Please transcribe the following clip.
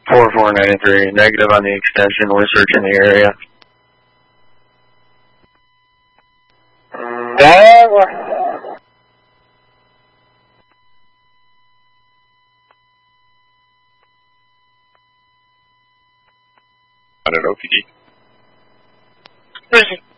4493, negative on the extension. We're searching the area. At OPD. Where is it?